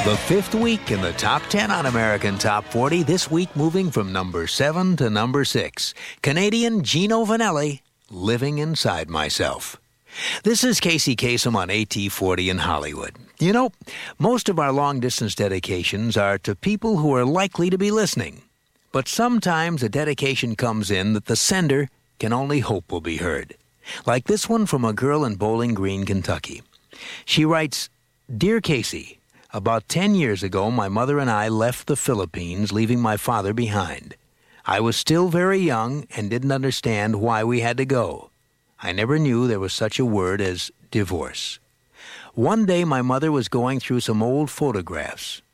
The fifth week in the top 10 on American Top 40, this week moving from number 7 to number 6. Canadian Gino Vanelli, Living Inside Myself. This is Casey Kasem on AT40 in Hollywood. You know, most of our long-distance dedications are to people who are likely to be listening. But sometimes a dedication comes in that the sender can only hope will be heard. Like this one from a girl in Bowling Green, Kentucky. She writes, Dear Casey, about 10 years ago, my mother and I left the Philippines, leaving my father behind. I was still very young and didn't understand why we had to go. I never knew there was such a word as divorce. One day, my mother was going through some old photographs.